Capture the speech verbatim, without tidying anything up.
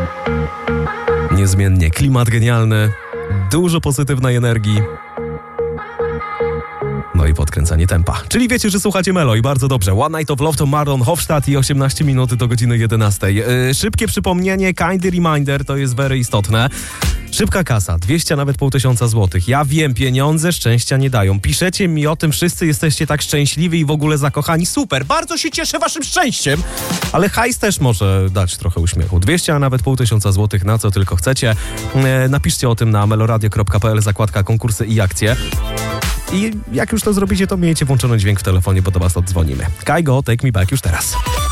Niezmiennie klimat genialny, dużo pozytywnej energii. No i podkręcanie tempa. Czyli wiecie, że słuchacie Melo i bardzo dobrze. One Night of Love to Marlon Hofstadt i osiemnaście minut do godziny jedenastej. Yy, szybkie przypomnienie, kindy reminder, to jest very istotne. Szybka kasa, dwieście, a nawet pół tysiąca złotych. Ja wiem, pieniądze szczęścia nie dają. Piszecie mi o tym, wszyscy jesteście tak szczęśliwi i w ogóle zakochani. Super, bardzo się cieszę waszym szczęściem. Ale hajs też może dać trochę uśmiechu. dwieście, a nawet pół tysiąca złotych, na co tylko chcecie. E, napiszcie o tym na meloradio kropka p l, zakładka konkursy i akcje. I jak już to zrobicie, to miejcie włączony dźwięk w telefonie, bo do was oddzwonimy. Kaigo, Take Me Back już teraz.